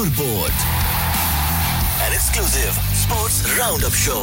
Scoreboard, an exclusive sports roundup show.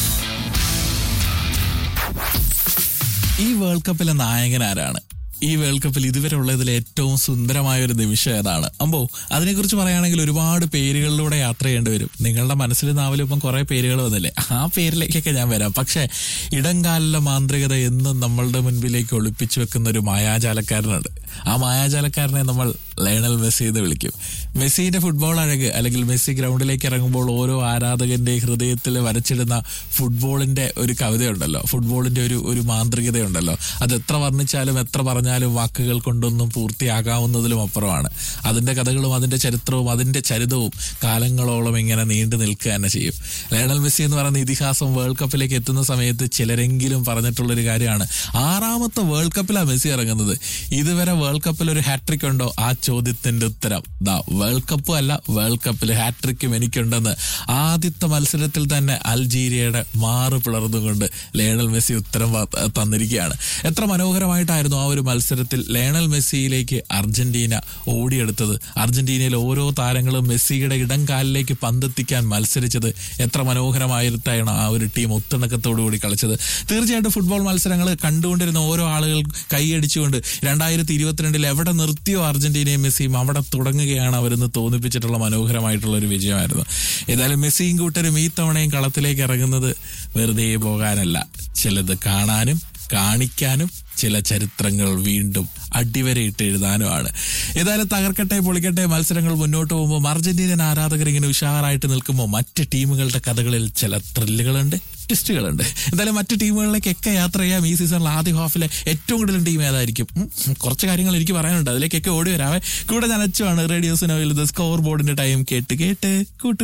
ഈ world കപ്പിലെ നായകൻ ആരാണ്? ഈ വേൾഡ് കപ്പിൽ ഇതുവരെ ഉള്ളതിൽ ഏറ്റവും സുന്ദരമായ ഒരു നിമിഷം ഏതാണ്? അമ്പോ അതിനെക്കുറിച്ച് പറയുകയാണെങ്കിൽ ഒരുപാട് പേരുകളിലൂടെ യാത്ര ചെയ്യേണ്ടി വരും. നിങ്ങളുടെ മനസ്സിൽ നാവിലും ഇപ്പം കുറെ പേരുകൾ വന്നില്ലേ, ആ പേരിലേക്കൊക്കെ ഞാൻ വരാം. പക്ഷെ ഇടംകാലിലെ മാന്ത്രികത എന്നും നമ്മളുടെ മുൻപിലേക്ക് ഒളിപ്പിച്ചു വെക്കുന്ന ഒരു മായാജാലക്കാരനുണ്ട്. ആ മായാജാലക്കാരനെ നമ്മൾ ലയണൽ മെസ്സി എന്ന് വിളിക്കും. മെസ്സിന്റെ ഫുട്ബോൾ അഴക്, അല്ലെങ്കിൽ മെസ്സി ഗ്രൗണ്ടിലേക്ക് ഇറങ്ങുമ്പോൾ ഓരോ ആരാധകന്റെ ഹൃദയത്തിൽ വരച്ചിടുന്ന ഫുട്ബോളിന്റെ ഒരു കവിതയുണ്ടല്ലോ, ഫുട്ബോളിന്റെ ഒരു മാന്ത്രികതയുണ്ടല്ലോ. അത് എത്ര വർണ്ണിച്ചാലും എത്ര പറഞ്ഞാലും വാക്കുകൾ കൊണ്ടൊന്നും പൂർത്തിയാകാവുന്നതിലും അപ്പുറമാണ്. അതിന്റെ കഥകളും അതിന്റെ ചരിത്രവും അതിന്റെ ചരിതവും കാലങ്ങളോളം ഇങ്ങനെ നീണ്ടു നിൽക്കുക തന്നെ ചെയ്യും. ലയണൽ മെസ്സി എന്ന് പറയുന്ന ഇതിഹാസം വേൾഡ് കപ്പിലേക്ക് എത്തുന്ന സമയത്ത് ചിലരെങ്കിലും പറഞ്ഞിട്ടുള്ളൊരു കാര്യമാണ്, 6ാമത്തെ വേൾഡ് കപ്പിലാണ് മെസ്സി ഇറങ്ങുന്നത്. ഇതുവരെ വേൾഡ് കപ്പിൽ ഒരു ഹാട്രിക് ഉണ്ടോ? ആ ചോദ്യത്തിന്റെ ഉത്തരം വേൾഡ് കപ്പും അല്ല, വേൾഡ് കപ്പിൽ ഹാട്രിക്കും എനിക്കുണ്ടെന്ന് ആദ്യത്തെ മത്സരത്തിൽ തന്നെ അൾജീരിയയുടെ മാറ് പിളർന്നുകൊണ്ട് ലയണൽ മെസ്സി ഉത്തരം തന്നിരിക്കുകയാണ്. എത്ര മനോഹരമായിട്ടായിരുന്നു ആ ഒരു മത്സരത്തിൽ ലയണൽ മെസ്സിയിലേക്ക് അർജന്റീന ഓടിയെടുത്തത്. അർജന്റീനയിലെ ഓരോ താരങ്ങളും മെസ്സിയുടെ ഇടം കാലിലേക്ക് പന്തെത്തിക്കാൻ മത്സരിച്ചത് എത്ര മനോഹരമായിട്ടാണ് ആ ഒരു ടീം ഒത്തിണക്കത്തോടുകൂടി കളിച്ചത്. തീർച്ചയായിട്ടും ഫുട്ബോൾ മത്സരങ്ങൾ കണ്ടുകൊണ്ടിരുന്ന ഓരോ ആളുകൾ കൈയടിച്ചുകൊണ്ട് 2022 എവിടെ നിർത്തിയോ അർജന്റീനയും മെസ്സിയും അവിടെ തുടങ്ങുകയാണ് അവരെന്ന് തോന്നിപ്പിച്ചിട്ടുള്ള മനോഹരമായിട്ടുള്ള ഒരു വിജയമായിരുന്നു. ഏതായാലും മെസ്സിയും കൂട്ടരും ഈ തവണയും കളത്തിലേക്ക് ഇറങ്ങുന്നത് വെറുതെ പോകാനല്ല, ചിലത് കാണാനും കാണിക്കാനും ചില ചരിത്രങ്ങൾ വീണ്ടും അടിവരയിട്ട് എഴുതാനുമാണ്. ഏതായാലും തകർക്കട്ടെ പൊളിക്കട്ടെ മത്സരങ്ങൾ മുന്നോട്ട് പോകുമ്പോൾ അർജന്റീനൻ ആരാധകർ ഇങ്ങനെ ഉഷാറായിട്ട് നിൽക്കുമ്പോൾ മറ്റ് ടീമുകളുടെ കഥകളിൽ ചില ത്രില്ലുകളുണ്ട്, ട്വിസ്റ്റുകളുണ്ട്. എന്തായാലും മറ്റ് ടീമുകളിലേക്കൊക്കെ യാത്ര ചെയ്യാം. ഈ സീസണിൽ ആദ്യ ഹാഫിലെ ഏറ്റവും കൂടുതൽ ടീം ഏതായിരിക്കും? കുറച്ച് കാര്യങ്ങൾ എനിക്ക് പറയാനുണ്ട്, അതിലേക്കൊക്കെ ഓടി വരാവേ. കൂടെ ഞാൻ അച്ചുവാണ്. റേഡിയോ സുനോയിൽ സ്കോർ ബോർഡിന്റെ ടൈം കേട്ട് കൂട്ടു.